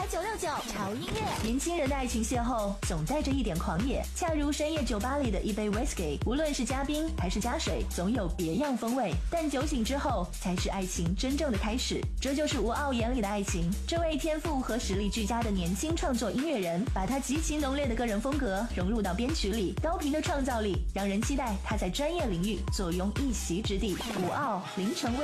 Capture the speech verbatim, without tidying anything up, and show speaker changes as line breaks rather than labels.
才九六九，潮音乐。
年轻人的爱情邂逅总带着一点狂野，恰如深夜酒吧里的一杯 whisky， 无论是加冰还是加水，总有别样风味。但酒醒之后，才是爱情真正的开始。这就是吴傲眼里的爱情。这位天赋和实力俱佳的年轻创作音乐人，把他极其浓烈的个人风格融入到编曲里，高频的创造力让人期待他在专业领域坐拥一席之地。吴傲，林晨威。